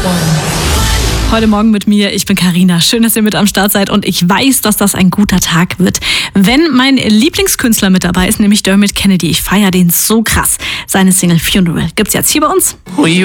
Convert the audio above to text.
Heute Morgen mit mir, ich bin Carina. Schön, dass ihr mit am Start seid und ich weiß, dass das ein guter Tag wird. Wenn mein Lieblingskünstler mit dabei ist, nämlich Dermot Kennedy. Ich feiere den so krass. Seine Single Funeral gibt's jetzt hier bei uns.